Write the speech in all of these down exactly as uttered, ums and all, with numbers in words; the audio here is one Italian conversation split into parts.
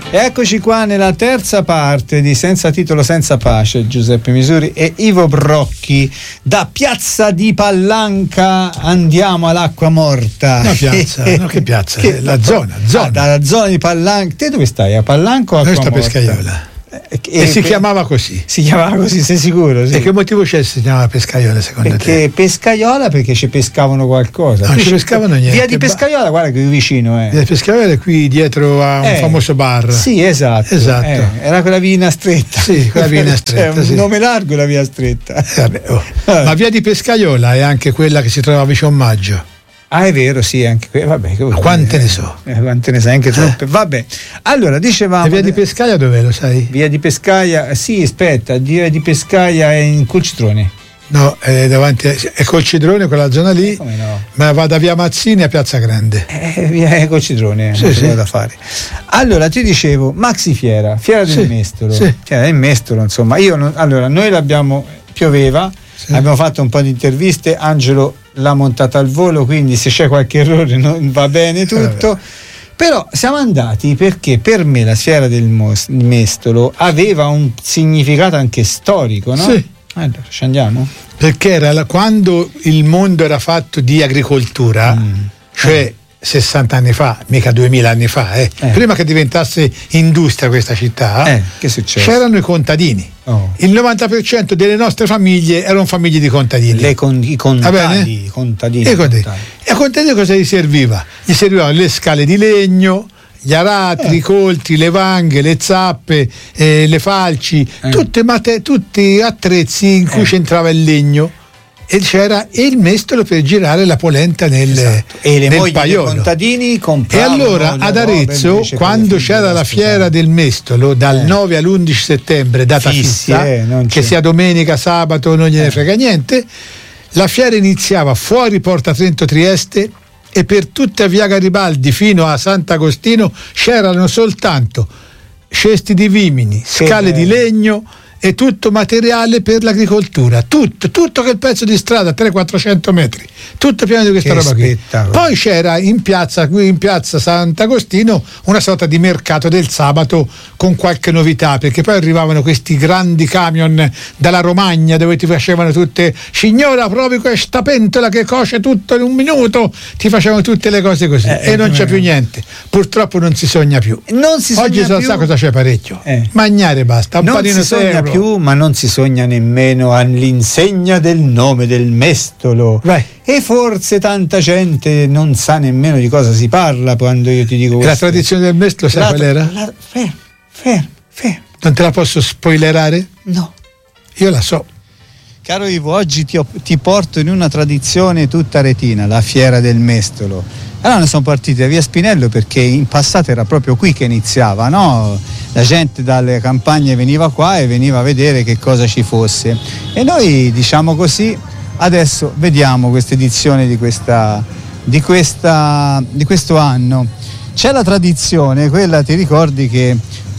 Eccoci qua nella terza parte di Senza titolo senza pace. Giuseppe Misuri e Ivo Brocchi da Piazza di Pallanca andiamo all'Acqua Morta. No, piazza, no, che piazza? Che, la zona, zona. Ah, dalla zona di Pallanca. Te dove stai? A Pallanca o a Acqua Noi sta Morta? Pescaiola. E, e, e si che, chiamava così. Si chiamava così, sei sicuro? Sì. E che motivo c'è se si chiamava Pescaiola secondo perché te? Perché Pescaiola perché ci pescavano qualcosa. Non ci pescavano niente. Via di Pescaiola, guarda che qui vicino è. Via di Pescaiola è qui dietro a un eh, famoso bar. Sì, esatto. esatto. Eh, era quella via stretta. Sì, quella via stretta. Cioè, sì. Un nome largo la via stretta. Eh, vabbè, oh. Ma via di Pescaiola è anche quella che si trova vicino a Maggio. Ah, è vero, sì, anche que- vabbè, Ma quante ne so? Eh, quante ne sai, anche troppe. Vabbè. Allora, dicevamo. La via di Pescaia dov'è, lo sai? Via di Pescaia, sì, aspetta, via di Pescaia è in Colcitrone. No, è davanti a, è Colcidrone, quella zona lì. Come no? Ma va da via Mazzini a Piazza Grande. Eh, via Colcitrone, sì, non sì. da fare. Allora, ti dicevo, Maxi Fiera, Fiera del sì, Mestolo. Sì. Fiera del Mestolo, insomma, io non, allora, noi l'abbiamo, pioveva, sì. Abbiamo fatto un po' di interviste, Angelo l'ha montata al volo, quindi se c'è qualche errore non va bene tutto. Eh, però siamo andati perché per me la Fiera del Mos- Mestolo aveva un significato anche storico, no? Sì. Allora, ci andiamo? Perché era la, quando il mondo era fatto di agricoltura, mm. cioè eh. sessanta anni fa, mica duemila anni fa, eh. Eh. prima che diventasse industria questa città, eh. che succede? C'erano i contadini. Oh. Il novanta per cento delle nostre famiglie erano famiglie di contadini. Le con, I contadini. contadini, e, contadini. e a contadini cosa gli serviva? Gli servivano le scale di legno, gli aratri, eh. i coltri, le vanghe, le zappe, eh, le falci, eh. tutte mate, tutti attrezzi in cui eh. c'entrava il legno. E c'era il mestolo per girare la polenta nel, esatto. e le nel paiolo. I contadini e allora ad Arezzo, quando c'era la fiera del mestolo dal eh. nove all'undici settembre, data Fissi, fissa, eh, che sia domenica, sabato, non gliene eh. frega niente, la fiera iniziava fuori Porta Trento Trieste e per tutta via Garibaldi fino a Sant'Agostino c'erano soltanto cesti di vimini, scale di legno e tutto materiale per l'agricoltura, tutto, tutto quel pezzo di strada, trecento quattrocento metri, tutto pieno di questa che roba qui. spettacolo. Poi c'era in piazza, qui in piazza Sant'Agostino, una sorta di mercato del sabato con qualche novità, perché poi arrivavano questi grandi camion dalla Romagna dove ti facevano tutte, signora provi questa pentola che cosce tutto in un minuto, ti facevano tutte le cose così eh, e eh, non c'è eh. più niente, purtroppo non si sogna più. Non si sogna Oggi più. sa cosa c'è parecchio, eh. mangiare basta, un non panino si sogna più, ma non si sogna nemmeno all'insegna del nome del mestolo. Vai. E forse tanta gente non sa nemmeno di cosa si parla quando io ti dico questo. La tradizione del mestolo sai qual era? La, fermo, fermo, fermo. Non te la posso spoilerare? No. Io la so. Caro Ivo, oggi ti, ti porto in una tradizione tutta retina, la fiera del mestolo. Allora ne sono partiti da via Spinello perché in passato era proprio qui che iniziava, no? La gente dalle campagne veniva qua e veniva a vedere che cosa ci fosse. E noi, diciamo così, adesso vediamo questa edizione di questa, di questa, di questo anno. C'è la tradizione, quella ti ricordi che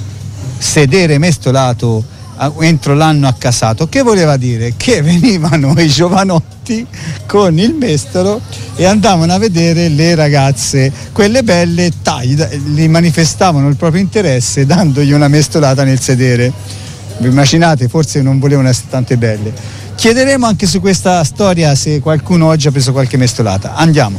sedere mestolato entro l'anno accasato, che voleva dire che venivano i giovanotti con il mestolo e andavano a vedere le ragazze, quelle belle, tagli, li manifestavano il proprio interesse dandogli una mestolata nel sedere. Vi immaginate, forse non volevano essere tante belle. Chiederemo anche su questa storia se qualcuno oggi ha preso qualche mestolata. Andiamo.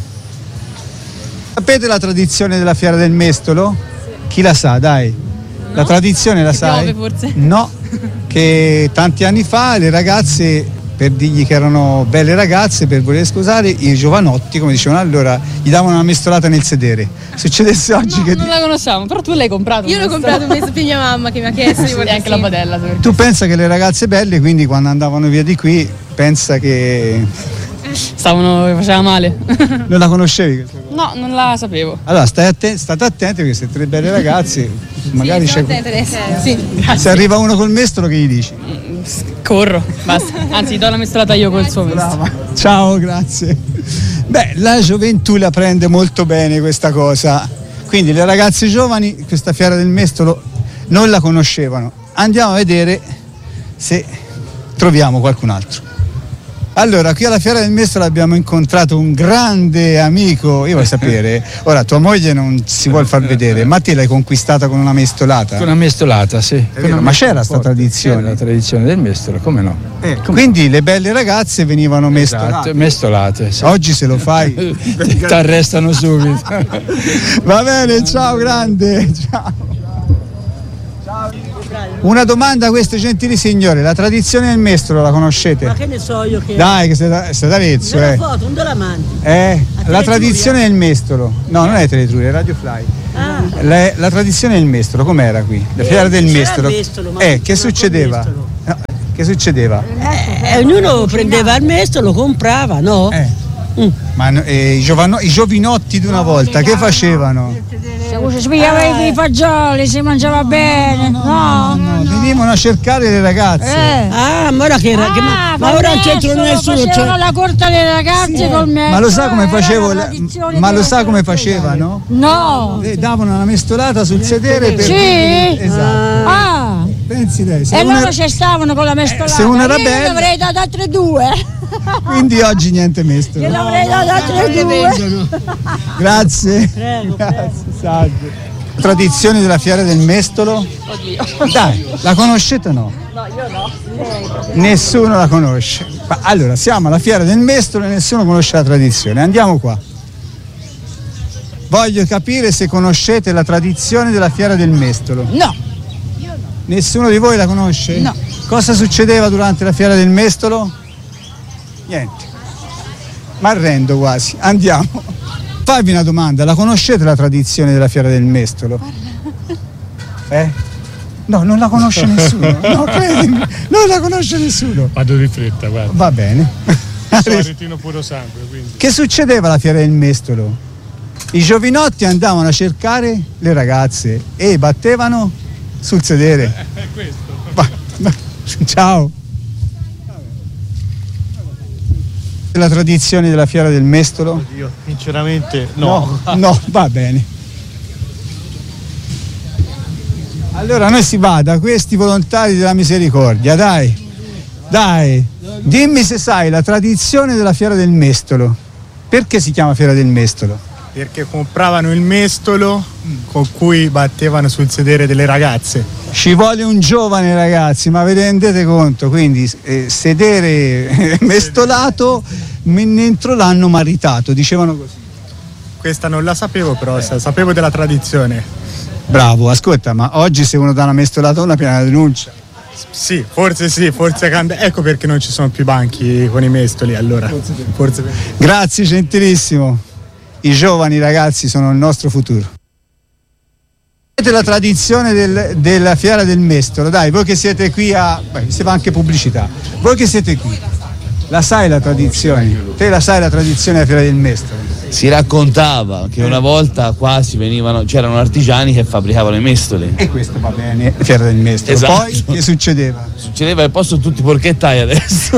Sapete la tradizione della fiera del mestolo? Sì. Chi la sa, dai? No. La tradizione la sai? Piove forse? No, che tanti anni fa le ragazze, per dirgli che erano belle ragazze, per voler sposare, i giovanotti, come dicevano allora, gli davano una mestolata nel sedere. Succedesse oggi no, che... non la conosciamo, però tu l'hai comprato. Io l'ho comprato un mese per mia mamma che mi ha chiesto di e anche la padella. Tu pensa che le ragazze belle, quindi quando andavano via di qui, pensa che... Stavano, faceva male. Non la conoscevi questa cosa? No, non la sapevo. Allora stai atten- state attenti perché se tre belle ragazze magari sì, c'è... Sì, se arriva uno col mestolo che gli dici? Corro, basta. Anzi, do la mestolata io col suo mestolo. Ciao, grazie. Beh, la gioventù la prende molto bene questa cosa. Quindi le ragazze giovani questa fiera del mestolo non la conoscevano. Andiamo a vedere se troviamo qualcun altro. Allora, qui alla Fiera del Mestolo abbiamo incontrato un grande amico. Io voglio sapere, ora tua moglie non si vuol far vedere, ma te l'hai conquistata con una mestolata? Con una mestolata, sì. Vero, ma c'era sta tradizione? C'era la tradizione del mestolo, come no? Eh, quindi le belle ragazze venivano mestolate. Esatto, mestolate. Sì. Oggi se lo fai ti arrestano subito. Va bene, ciao grande, ciao. Una domanda a queste gentili signore, la tradizione del mestolo la conoscete? Ma che ne so io che... Dai, che sei da, sei da Arezzo, eh. foto, non te la mandi. Eh, la tradizione del mestolo. No, non è Teletruria, è Radio Fly. Ah. La, la tradizione del mestolo, com'era qui? La fiera Eh, del c'era mestolo. il mestolo, ma eh, che non succedeva? col mestolo. No, che succedeva? Eh, ognuno prendeva il mestolo, lo comprava, no? Eh. Mm. Ma eh, i, giovano, i giovinotti di una volta che facevano? Si spiegava i fagioli, si mangiava bene, no? No, venivano a cercare le ragazze. Eh. Ah, ma ora che era? che ma, Ah, ma col ora non c'entra mestolo, nessuno. facevano Cioè... la corte delle ragazze Sì. col mestolo. Ma lo sa come era facevo? la la- tradizione Ma di lo sa essere- come facevano? No. Eh, davano una mestolata sul sedere per... Sì? Esatto. Ah. Pensi lei, se E una- loro ci stavano con la mestolata. se uno era Io bello- ne avrei dato altre due. Quindi oggi niente mestolo. Io ne avrei dato altre due. Grazie. Prego, Grazie, salve. Tradizioni della fiera del mestolo? Dai, la conoscete o no? No, io no. Nessuno la conosce. Ma allora, siamo alla fiera del mestolo e nessuno conosce la tradizione. Andiamo qua. Voglio capire se conoscete la tradizione della fiera del mestolo. No. Nessuno di voi la conosce? No. Cosa succedeva durante la fiera del mestolo? Niente. Ma arrendo quasi. Andiamo. Fammi una domanda, la conoscete la tradizione della fiera del mestolo? Eh? No, non la conosce nessuno. No, credimi, non la conosce nessuno. Vado di fretta, guarda. Va bene. Sono aretino puro sangue, quindi. Che succedeva alla fiera del mestolo? I giovinotti andavano a cercare le ragazze e battevano sul sedere. È questo. Va- va- Ciao. La tradizione della fiera del mestolo? Io sinceramente no. No, no, va bene. Allora noi si vada, questi volontari della misericordia, dai, dai, dimmi se sai la tradizione della fiera del mestolo. Perché si chiama fiera del mestolo? Perché compravano il mestolo con cui battevano sul sedere delle ragazze. Ci vuole un giovane, ragazzi, ma vi rendete conto? Quindi eh, sedere mestolato entro l'anno maritato, dicevano così. Questa non la sapevo, però sa- sapevo della tradizione. Bravo, ascolta, ma oggi se uno dà una mestolata a una piena denuncia. Sì, forse sì, forse cambia. Ecco perché non ci sono più banchi con i mestoli allora. Forse perché. Grazie, gentilissimo. I giovani ragazzi sono il nostro futuro. Vedete la tradizione del- della fiera del mestolo? Dai, voi che siete qui a... Beh, si fa anche pubblicità. Voi che siete qui, la sai la tradizione? Te la sai la tradizione della fiera del mestolo? Si raccontava che una volta qua si venivano, c'erano artigiani che fabbricavano i mestoli. E questo va bene, fiera del mestolo. Esatto. Poi che succedeva? Succedeva che posto tutti porchettai adesso.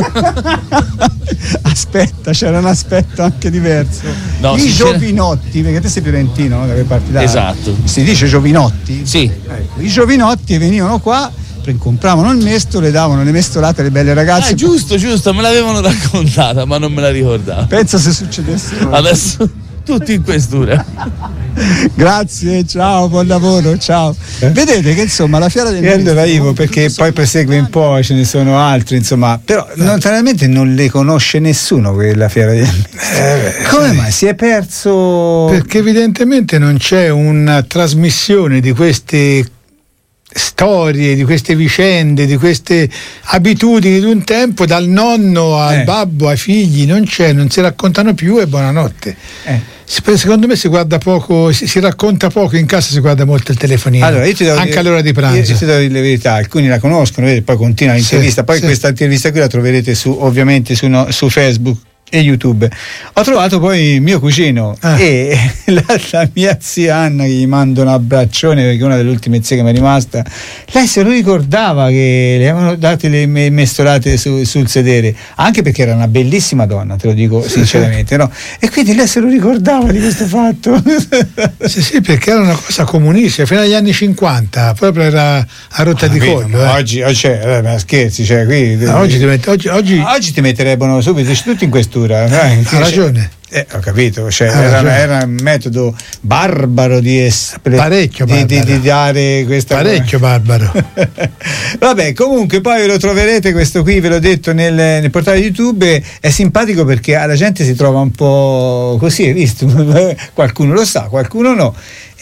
Aspetta, c'era un aspetto anche diverso. No, I sincera- giovinotti, perché te sei fiorentino, no? Da che parti da? Esatto. Si dice giovinotti? Sì. Ecco, i giovinotti venivano qua, pre- compravano il mestolo e davano le mestolate alle belle ragazze. Ah, giusto, giusto, me l'avevano raccontata, ma non me la ricordavo. Pensa se succedesse ora. Adesso tutti in questura. Grazie, ciao, buon lavoro, ciao. Vedete che insomma la fiera del E allora mestolo- Ivo, perché poi prosegue un po', ce ne sono altri, insomma, però naturalmente non le conosce nessuno quella fiera del mestolo. Come mai si è perso? Perché evidentemente non c'è una trasmissione di queste storie, di queste vicende, di queste abitudini di un tempo, dal nonno al Eh. babbo ai figli, non c'è, non si raccontano più e buonanotte. Eh. Si- Secondo me si guarda poco, si, si racconta poco, in casa si guarda molto il telefonino, Allora, io ti devo anche dire- all'ora di pranzo. Io, io ti devo dire la verità, alcuni la conoscono, vedi, poi continua l'intervista, Sì, poi sì. questa intervista qui la troverete su, ovviamente su, no- su Facebook, e YouTube. Ho trovato poi mio cugino ah. e la, la mia zia Anna, che gli mando un abbraccione perché è una delle ultime zie che mi è rimasta. Lei se lo ricordava che le avevano date le mestolate su, sul sedere, anche perché era una bellissima donna, te lo dico sinceramente, no? E quindi lei se lo ricordava di questo fatto. Sì, sì, perché era una cosa comunissima fino agli anni cinquanta, proprio era a rotta ah, di collo. Eh. Oggi, oggi eh, scherzi, cioè qui. No, oggi, ti met- oggi, oggi... oggi ti metterebbero subito tutti in questura. Eh, ha ragione. Eh, ho capito, cioè, era, era un metodo barbaro di, espre- parecchio di, barbaro. Di, di dare questa parecchio barbaro. Vabbè, comunque poi ve lo troverete questo qui, ve l'ho detto nel, nel portale YouTube. È simpatico perché alla gente si trova un po' così, hai visto? Qualcuno lo sa, qualcuno no.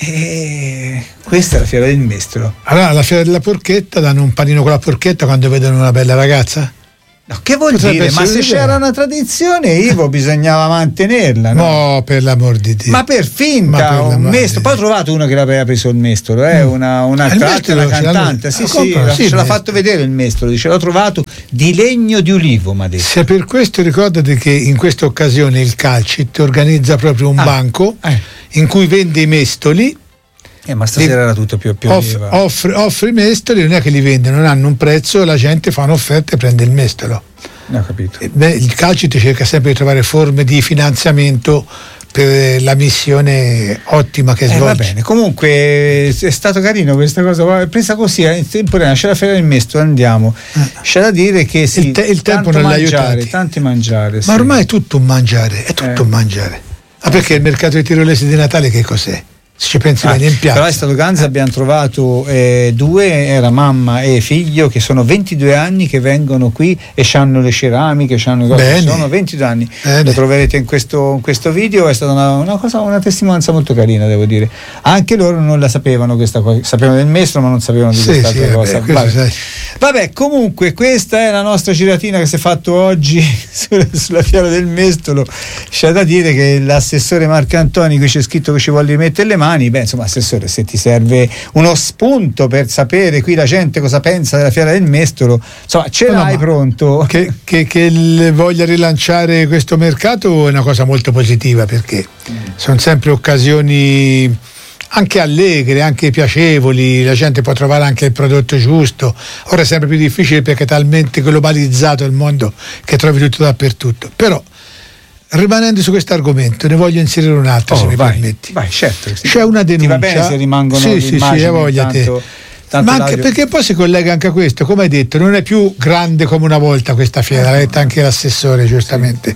E questa è la fiera del mestolo. Allora alla fiera della porchetta danno un panino con la porchetta quando vedono una bella ragazza? No, che vuol Potrebbe dire? Ma se c'era una tradizione, Ivo, bisognava mantenerla, no? No, per l'amor di Dio. Ma per finta, per un mestolo. Poi ho trovato uno che l'aveva preso il mestolo, eh? una, una, ah, tra una cantante. Sì, sì, sì, ce l'ha fatto vedere il mestolo, dice l'ho trovato di legno di ulivo, mi ha detto. Se per questo ricordate che in questa occasione il Calcit organizza proprio un ah, banco eh. in cui vende i mestoli. Eh, ma stasera li, era tutto più più off, offre, offre i mestoli, non è che li vende, non hanno un prezzo, la gente fa un'offerta e prende il mestolo. Ho capito. E, beh, il Calcit cerca sempre di trovare forme di finanziamento per la missione ottima che eh, svolge. Va bene, comunque è stato carino questa cosa, presa così in temporanea, c'è la fiera del mestolo, andiamo. Eh. C'è da dire che sì, il, te, il tempo non l'ha aiutato. Tanti mangiare. Ma sì. ormai è tutto un mangiare, è tutto eh. un mangiare. Ma perché il mercato dei tirolesi di Natale che cos'è? Se ci pensi ah, bene in piazza. Però è stato Ganza, abbiamo trovato eh, due, era mamma e figlio, che sono ventidue anni che vengono qui e hanno le ceramiche, c'hanno cose, sono ventidue anni. Bene. Lo troverete in questo, in questo video. È stata una, una cosa, una testimonianza molto carina, devo dire. Anche loro non la sapevano questa cosa, sapevano del mestolo ma non sapevano di sì, questa sì, altra cosa. Vabbè, Vabbè. Vabbè, comunque questa è la nostra giratina che si è fatto oggi sulla fiera del mestolo. C'è da dire che l'assessore Marcantoni, qui c'è scritto che ci vuole rimettere le mani. Beh, insomma, assessore, se ti serve uno spunto per sapere qui la gente cosa pensa della fiera del mestolo, insomma, ce no, l'hai pronto. Che, che, che voglia rilanciare questo mercato è una cosa molto positiva, perché mm. sono sempre occasioni anche allegre, anche piacevoli, la gente può trovare anche il prodotto giusto. Ora è sempre più difficile perché è talmente globalizzato il mondo che trovi tutto dappertutto, però rimanendo su questo argomento ne voglio inserire un altro, oh, se mi vai, permetti. Vai, certo. C'è una denuncia. Ti va bene se rimangono sì, sì, sì, voglia tanto, te. Ma anche perché poi si collega anche a questo, come hai detto, non è più grande come una volta questa fiera, l'ha detto anche l'assessore giustamente.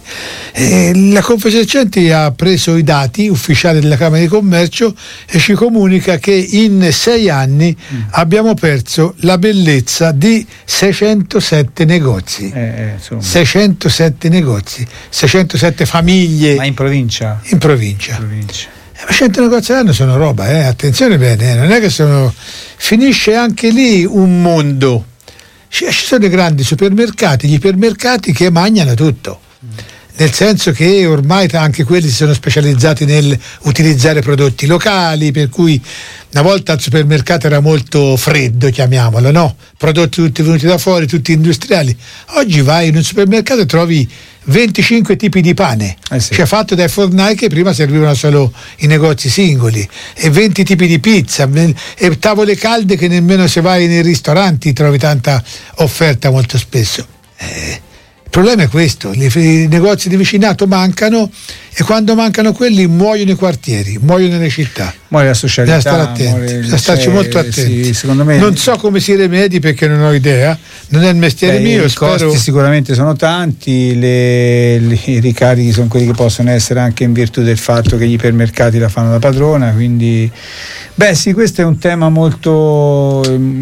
E la Confesercenti ha preso i dati ufficiali della Camera di Commercio e ci comunica che in sei anni mm. abbiamo perso la bellezza di seicentosette negozi. Eh, seicentosette negozi, seicentosette famiglie. Ma in provincia? In provincia. In provincia. Ma cento negozi all'anno sono roba, eh? Attenzione bene, eh? Non è che sono. Finisce anche lì un mondo. Ci sono i grandi supermercati, gli ipermercati che mangiano tutto. Mm. Nel senso che ormai anche quelli si sono specializzati nel utilizzare prodotti locali, per cui una volta il supermercato era molto freddo, chiamiamolo, no? Prodotti tutti venuti da fuori, tutti industriali. Oggi vai in un supermercato e trovi venticinque tipi di pane, eh sì. cioè fatto dai fornai che prima servivano solo i negozi singoli, e venti tipi di pizza, e tavole calde che nemmeno se vai nei ristoranti trovi tanta offerta molto spesso. Eh, il problema è questo, i negozi di vicinato mancano, e quando mancano quelli muoiono i quartieri, muoiono le città. Muore la socialità. Bisogna stare attenti, bisogna starci molto attenti. Sì, secondo me non so come si rimedi perché non ho idea, non è il mestiere beh, mio. I spero... costi sicuramente sono tanti, le, le, i ricarichi sono quelli che possono essere anche in virtù del fatto che gli ipermercati la fanno da padrona, quindi beh sì, questo è un tema molto,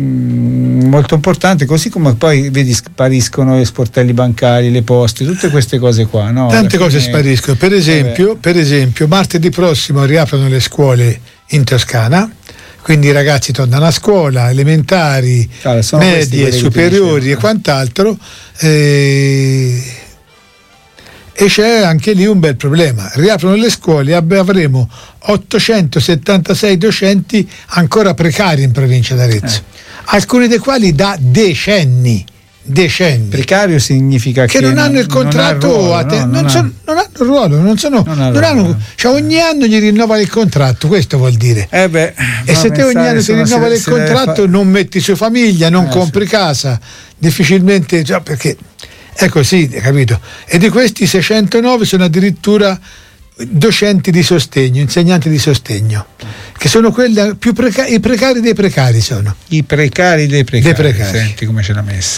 molto importante, così come poi vedi spariscono gli sportelli bancari, le poste, tutte queste cose qua, no? Tante cose spariscono, per esempio, per esempio martedì prossimo riaprono le scuole in Toscana, quindi i ragazzi tornano a scuola, elementari, ah, medie, superiori e quant'altro, eh, e c'è anche lì un bel problema. Riaprono le scuole e avremo ottocentosettantasei docenti ancora precari in provincia d'Arezzo, eh. alcuni dei quali da decenni decenni. Precario significa che, che non hanno il contratto, non, ruolo, a te, no, non, non, sono, non hanno il ruolo, non sono, non, non ruolo. hanno, cioè ogni anno gli rinnova il contratto, questo vuol dire. Eh beh, e se te ogni anno ti rinnova il contratto, fa... non metti su famiglia, non eh, compri sì. casa, difficilmente, già perché è così, capito? E di questi seicentonove sono addirittura docenti di sostegno, insegnanti di sostegno, che sono quelli più precari, i precari dei precari sono. I precari dei precari. Dei precari. Senti come ce l'ha messa.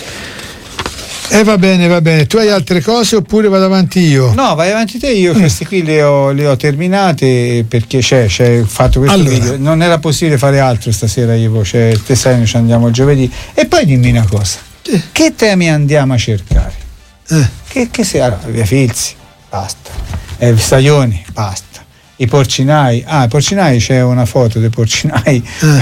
E eh, va bene, va bene. Tu hai altre cose oppure vado avanti io? No, vai avanti te, io mm. queste qui le ho, le ho terminate perché c'è, c'è fatto questo allora. video. Non era possibile fare altro stasera, io, cioè, te sai, noi ci andiamo il giovedì. E poi dimmi una cosa, eh. che temi andiamo a cercare? Eh. Che, che sia, allora, via Filzi, basta. Eh, Staglioni, basta. I porcinai, ah, i porcinai, c'è una foto dei porcinai,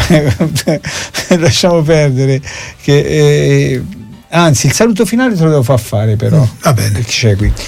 eh. lasciamo perdere. Che, eh, anzi, il saluto finale te lo devo far fare, però. Mm, va bene. C'è qui.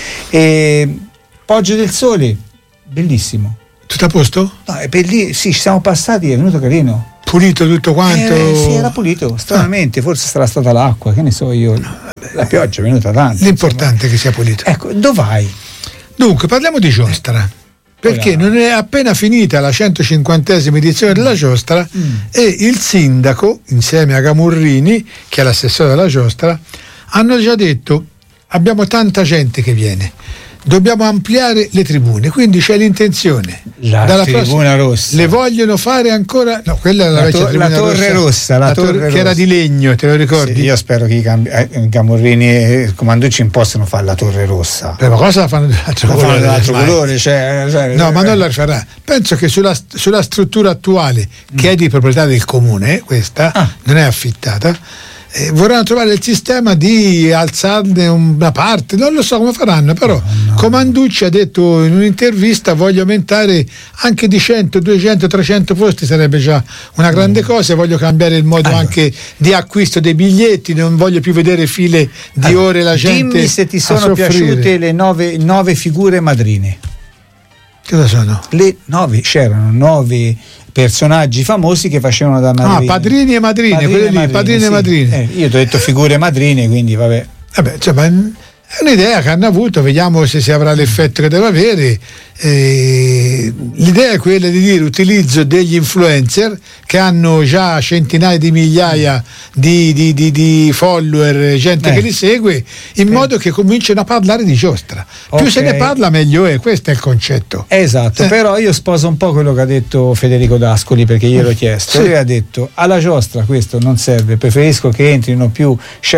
E, Poggio del Sole, bellissimo. Tutto a posto? No, è bellissimo, sì, ci siamo passati, è venuto carino. Pulito tutto quanto? Eh, sì, era pulito, stranamente, ah. forse sarà stata l'acqua, che ne so io. No, la pioggia è venuta tanto. L'importante insomma. è che sia pulito. Ecco, dov'hai? Dunque, parliamo di giostra, perché non è appena finita la centocinquantesima edizione della giostra mm. e il sindaco, insieme a Gamurrini, che è l'assessore della giostra, hanno già detto: abbiamo tanta gente che viene, dobbiamo ampliare le tribune, quindi c'è l'intenzione. La dalla tribuna prossima, rossa. Le vogliono fare ancora. No, quella è la, la, to- la torre rossa, rossa, la la torre torre rossa. Che era di legno, te lo ricordi? Sì, io spero che i cambi- eh, Gamurrini e il Comanducci possano fare la torre rossa. Eh, ma cosa la fanno dell'altro la colore? Fanno dell'altro colore cioè, cioè, no, eh, ma non la farà. Penso che sulla, sulla struttura attuale, mm. che è di proprietà del comune, questa ah. non è affittata. Eh, vorranno trovare il sistema di alzarne una parte, non lo so come faranno, però no, no. Comanducci ha detto in un'intervista: voglio aumentare anche di cento, duecento, trecento posti, sarebbe già una grande no. cosa, voglio cambiare il modo allora. anche di acquisto dei biglietti, non voglio più vedere file di allora, ore la gente. Dimmi se ti sono piaciute le nove, nove figure madrine. Cosa sono? Le nove, c'erano nove personaggi famosi che facevano da madrine. Ah, padrini e madrine, padrine quelli lì, madrine, padrine sì. e madrine. Eh, io ti ho detto figure madrine, quindi vabbè. Vabbè, cioè, ma è un'idea che hanno avuto, vediamo se si avrà l'effetto che deve avere. Eh, l'idea è quella di dire utilizzo degli influencer che hanno già centinaia di migliaia di, di, di, di follower, gente eh. che li segue, in eh. modo che cominciano a parlare di giostra. Più okay. se ne parla meglio è, questo è il concetto. Esatto, eh. però io sposo un po' quello che ha detto Federico D'Ascoli, perché gliel'ho chiesto. Sì. Lui ha detto: alla giostra questo non serve, preferisco che entrino più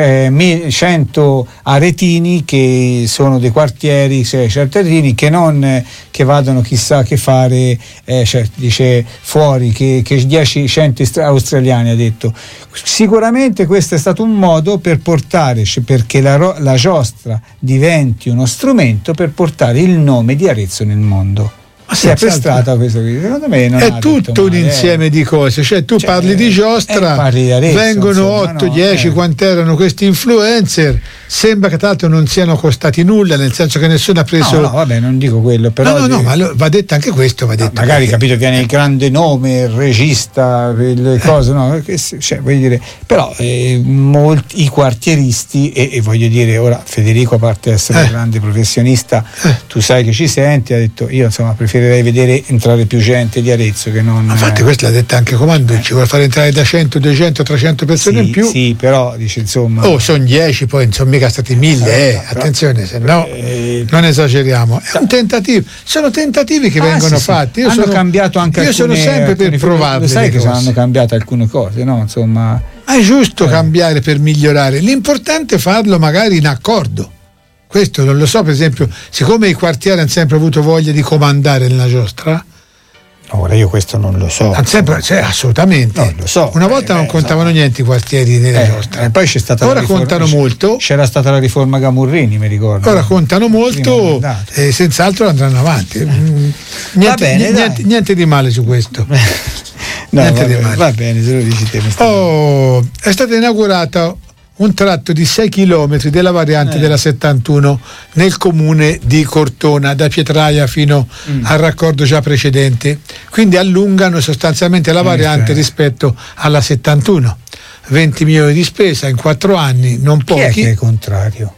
cento aretini che sono dei quartieri, cioè certi aretini, che non che vadano chissà che fare, eh, cioè, dice fuori, che, che dieci cento australiani, ha detto. Sicuramente questo è stato un modo per portare, cioè, perché la, la giostra diventi uno strumento per portare il nome di Arezzo nel mondo. Ma si è prestata questo qui, secondo me non è tutto un male, insieme eh. di cose, cioè tu cioè, parli di giostra, eh, parli di Arezzo, vengono otto, dieci, no, eh. quanti erano questi influencer, sembra che tra l'altro non siano costati nulla, nel senso che nessuno ha preso. No, no, vabbè, non dico quello, però. No, no, no, ma va detto anche questo, va detto. No, magari perché... capito, viene il grande nome, il regista, le cose, no? Cioè, voglio dire, però eh, molti i quartieristi, e, e voglio dire, ora Federico, a parte essere eh. un grande professionista, eh. tu sai che ci senti, ha detto: io insomma preferirei vedere entrare più gente di Arezzo che non. Infatti, questa l'ha detta anche Comanducci, eh. vuole fare entrare da cento, duecento, trecento persone sì, in più. Sì, però dice insomma. Oh, sono dieci, poi insomma mica stati mille, eh, eh, attenzione, se no eh, non esageriamo. È un tentativo, sono tentativi che ah, vengono sì, fatti. Io hanno sono, cambiato anche io alcune, sono sempre per provarle. Sai che hanno cambiato alcune cose, no? Insomma. Ma è giusto eh. cambiare per migliorare. L'importante è farlo magari in accordo. Questo non lo so, per esempio, siccome i quartieri hanno sempre avuto voglia di comandare nella giostra. Ora io questo non lo so. Sempre, cioè, assolutamente. Non lo so. Una volta eh, non beh, contavano so. niente i quartieri nella eh, giostra. E poi c'è stata Ora la riforma, contano molto. C'era stata la riforma Gamurrini, mi ricordo. Ora contano molto e senz'altro andranno avanti. Niente, va bene, niente, niente di male su questo. No, niente va, di male. Va bene, se lo dici te. Mi oh, è stata inaugurata un tratto di sei chilometri della variante eh. della settantuno nel comune di Cortona, da Pietraia fino mm. al raccordo già precedente, quindi allungano sostanzialmente la variante eh. rispetto alla settantuno. venti milioni di spesa in quattro anni, non pochi. Chi è che è contrario?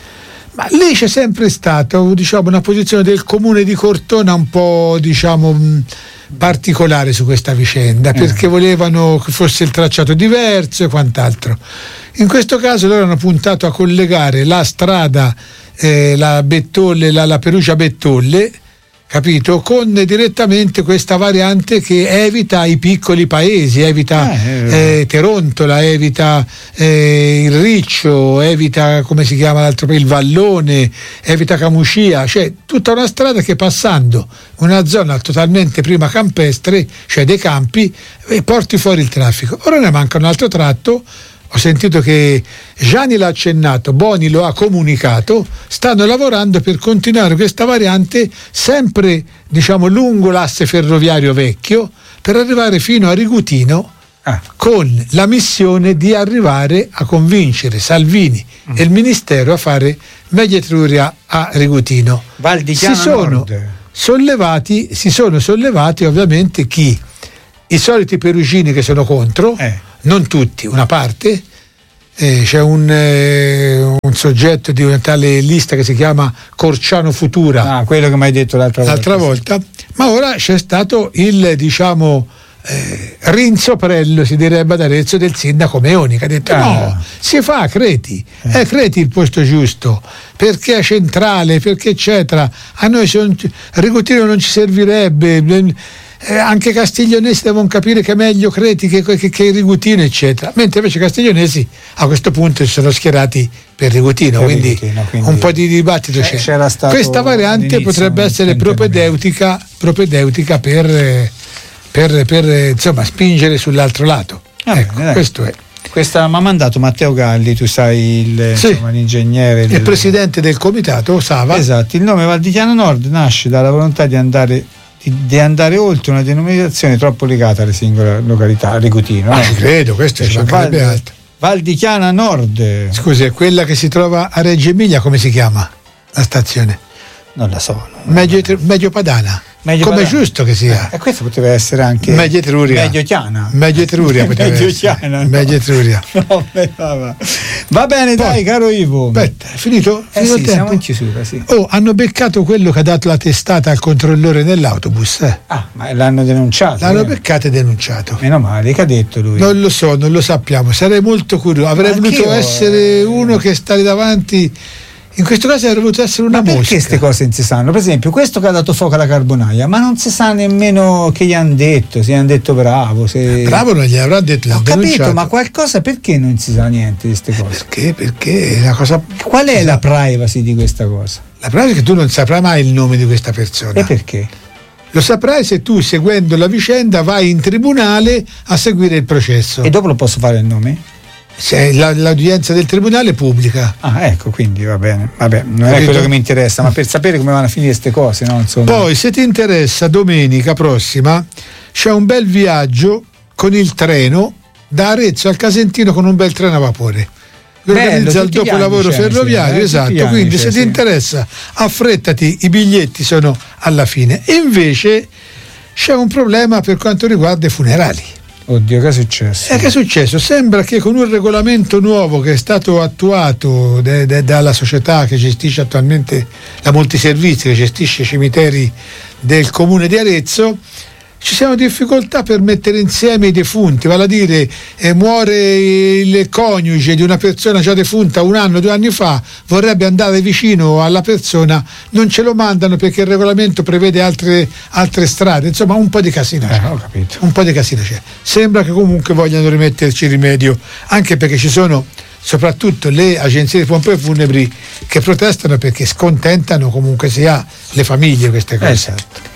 Ma lì c'è sempre stata, diciamo, una posizione del comune di Cortona un po', diciamo, mh, particolare su questa vicenda, perché volevano che fosse il tracciato diverso e quant'altro. In questo caso loro hanno puntato a collegare la strada, eh, la Bettolle, la, la Perugia Bettolle, capito, con direttamente questa variante che evita i piccoli paesi, evita eh, eh, Terontola, evita eh, il Riccio, evita, come si chiama l'altro, il Vallone, evita Camucia, cioè tutta una strada che, passando una zona totalmente prima campestre, cioè dei campi, e porti fuori il traffico. Ora ne manca un altro tratto. Ho sentito che Gianni l'ha accennato, Boni lo ha comunicato, stanno lavorando per continuare questa variante sempre, diciamo, lungo l'asse ferroviario vecchio, per arrivare fino a Rigutino, ah. con la missione di arrivare a convincere Salvini mm. e il Ministero a fare Media Etruria a Rigutino. Val di Chiana si sono Nord. sollevati, si sono sollevati ovviamente chi? I soliti perugini che sono contro, eh. non tutti, una parte. Eh, c'è un, eh, un soggetto di una tale lista che si chiama Corciano Futura. Ah, quello che mi hai detto l'altra, l'altra volta. volta. Ma ora c'è stato il, diciamo, eh, rinzoprello, si direbbe ad Arezzo, del sindaco Meoni, che ha detto ah. no, si fa a Creti, eh. è Creti il posto giusto, perché è centrale, perché eccetera. A noi son, Rigutino non ci servirebbe. Eh, anche castiglionesi devono capire che è meglio Creti che, che, che Rigutino, eccetera, mentre invece castiglionesi a questo punto si sono schierati per Rigutino, per quindi, Rigutino quindi un po' di dibattito c'è. C'era stato questa variante potrebbe essere propedeutica, propedeutica per, per, per insomma spingere sull'altro lato. Ah, ecco, bene, questo è. Questa mi ha mandato Matteo Galli, tu sai il, sì, insomma, l'ingegnere, il del... presidente del comitato Sava. Esatto, il nome Val di Chiana Nord nasce dalla volontà di andare di andare oltre una denominazione troppo legata alle singole località. Rigutino, ah, no? credo, questo ci mancherebbe altro. Val di Chiana Nord. Scusi, è quella che si trova a Reggio Emilia, come si chiama la stazione? Non la so. Medio, medio Padana. Medio come Padana. È giusto che sia. E eh, questo poteva essere anche Medio Etruria. Medio Chiana. Medio Etruria poteva Medio essere. Chiana, no. Medio Etruria. No, beh, va, va. va bene, poi, dai, caro Ivo. Aspetta, è finito? Eh finito sì, il siamo in chiusura, sì. Oh, hanno beccato quello che ha dato la testata al controllore nell'autobus. Eh. Ah, ma l'hanno denunciato. L'hanno eh. beccato e denunciato. Meno male, che ha detto lui? Non lo so, non lo sappiamo. Sarei molto curioso. Avrei Anch'io, voluto essere eh... uno che sta lì davanti. In questo caso avrei voluto essere una ma mosca. Perché queste cose non si sanno? Per esempio, questo che ha dato fuoco alla carbonaia, ma non si sa nemmeno che gli hanno detto, se gli hanno detto bravo. Se... Bravo non gli avrà detto. Ho capito, ma qualcosa, perché non si sa niente di queste cose? Perché? Perché la cosa. Qual è la privacy di questa cosa? La privacy è che tu non saprai mai il nome di questa persona. E perché? Lo saprai se tu, seguendo la vicenda, vai in tribunale a seguire il processo. E dopo lo posso fare il nome? Se la, l'udienza del tribunale pubblica. Ah, ecco, quindi va bene. Vabbè, non è quello che mi interessa, ma per sapere come vanno a finire queste cose, no? Insomma. Poi, se ti interessa, domenica prossima c'è un bel viaggio con il treno da Arezzo al Casentino, con un bel treno a vapore. Lo organizza il dopolavoro ferroviario, sì, esatto. Anni, quindi, se sì. ti interessa, affrettati, i biglietti sono alla fine. E invece c'è un problema per quanto riguarda i funerali. Oddio, che è successo? E che è successo? Sembra che con un regolamento nuovo che è stato attuato de, de, dalla società che gestisce attualmente la Multiservizi, che gestisce i cimiteri del comune di Arezzo, ci siano difficoltà per mettere insieme i defunti, vale a dire eh, muore il coniuge di una persona già defunta un anno, due anni fa, vorrebbe andare vicino alla persona, non ce lo mandano perché il regolamento prevede altre, altre strade, insomma un po' di casino c'è. Eh, ho capito. Un po' di casino c'è. Sembra che comunque vogliano rimetterci rimedio, anche perché ci sono soprattutto le agenzie di pompe funebri che protestano perché scontentano comunque sia le famiglie queste cose. Esatto.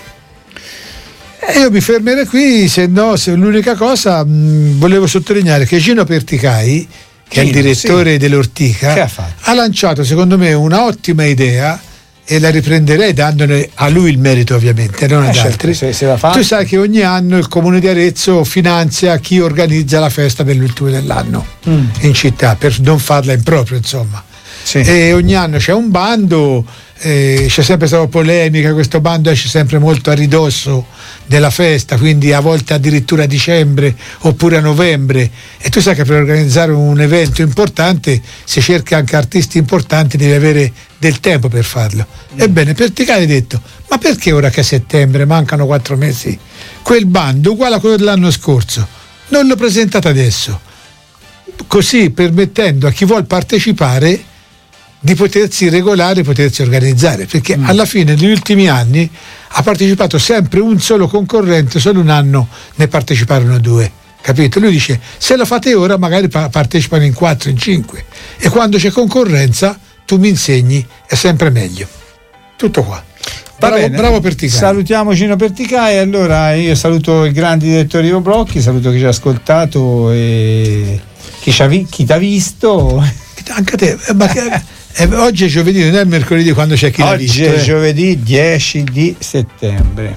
E io mi fermerei qui, se no, se l'unica cosa mh, volevo sottolineare che Gino Perticai, che Gino, è il direttore sì. dell'Ortica, ha, ha lanciato secondo me una ottima idea e la riprenderei dandone a lui il merito, ovviamente, non eh ad certo, altri. Se, se la fa. Tu sai che ogni anno il comune di Arezzo finanzia chi organizza la festa dell'ultimo dell'anno mm. in città, per non farla in proprio, insomma. Sì. E ogni anno c'è un bando, eh, c'è sempre stata polemica, questo bando esce sempre molto a ridosso della festa, quindi a volte addirittura a dicembre oppure a novembre, e tu sai che per organizzare un evento importante, se cerchi anche artisti importanti, devi avere del tempo per farlo. Mm. Ebbene, Perticaia ha detto: ma perché ora che è settembre, mancano quattro mesi, quel bando uguale a quello dell'anno scorso non lo presentate adesso, così permettendo a chi vuol partecipare di potersi regolare, potersi organizzare, perché mm. alla fine negli ultimi anni ha partecipato sempre un solo concorrente, solo un anno ne parteciparono due, capito? Lui dice: se lo fate ora magari pa- partecipano in quattro, in cinque, e quando c'è concorrenza tu mi insegni, è sempre meglio. Tutto qua. Bravo, bene, bravo Perticaia. Salutiamo Gino Perticaia. Allora io saluto il grande direttore Ivo Brocchi, saluto chi ci ha ascoltato e chi ci ha vi- chi t'ha visto. Anche te, eh, ma che, eh, oggi è giovedì, non è mercoledì quando c'è chi l'ha visto. Oggi è eh. giovedì dieci di settembre.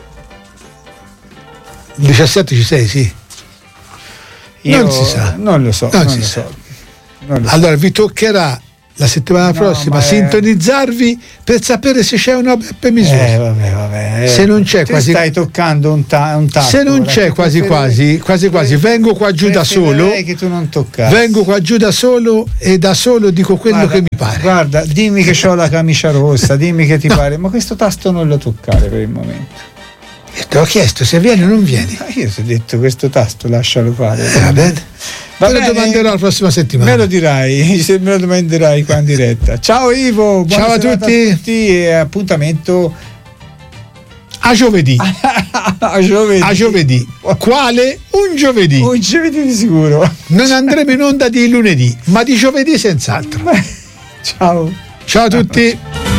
Il diciassette ci sei, sì. Io non si sa. Non lo so. Non non si lo sa. so. Non lo allora so. Vi toccherà la settimana no, prossima è... sintonizzarvi per sapere se c'è una Beppe Misura. Eh, vabbè, vabbè, eh. Se non c'è, tu quasi stai toccando un, ta- un tasto. Se non c'è, quasi quasi, quasi quasi vengo qua giù da solo. Che tu non toccassi. Vengo qua giù da solo e da solo dico quello guarda, che mi pare. Guarda, dimmi che ho la camicia rossa, dimmi che ti no. pare, ma questo tasto non lo toccare per il momento. E te l'ho chiesto, se vieni o non vieni. Ma io ti ho detto questo tasto lascialo fare. Eh, va bene. Va me bene, lo domanderò la prossima settimana. Me lo dirai, se me lo domanderai qua in diretta. Ciao Ivo, buona ciao a tutti. a tutti e appuntamento a giovedì. a giovedì. A giovedì. Quale? Un giovedì. Un giovedì di sicuro. Non andremo in onda di lunedì, ma di giovedì senz'altro. Ciao. Ciao a tutti.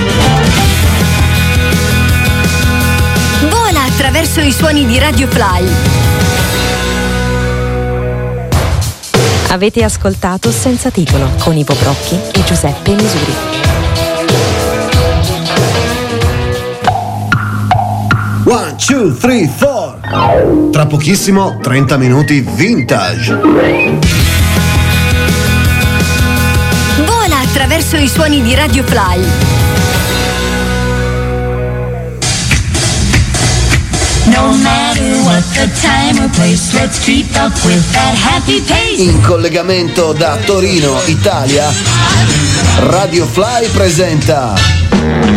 Vola attraverso i suoni di Radio Fly. Avete ascoltato Senza Titolo con Ivo Brocchi e Giuseppe Misuri. One, two, three, four. Tra pochissimo trenta minuti vintage. Vola attraverso i suoni di Radio Fly. No matter what the time or place, let's keep up with that happy pace. In collegamento da Torino, Italia, Radio Fly presenta